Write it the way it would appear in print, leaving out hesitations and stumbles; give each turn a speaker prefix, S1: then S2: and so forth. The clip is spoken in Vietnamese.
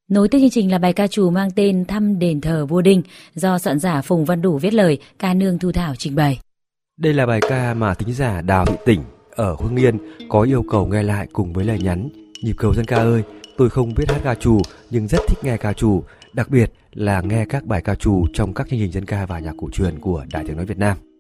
S1: Nối tiếp chương trình là bài ca trù mang tên Thăm đền thờ vua Đinh do soạn giả Phùng Văn Đủ viết lời, ca nương Thu Thảo trình bày.
S2: Đây là bài ca mà thính giả Đào Thị Tỉnh ở Hưng Yên có yêu cầu nghe lại cùng với lời nhắn: nhịp cầu dân ca ơi, tôi không biết hát ca trù nhưng rất thích nghe ca trù, đặc biệt là nghe các bài ca trù trong các chương trình dân ca và nhạc cổ truyền của Đài Tiếng nói Việt Nam.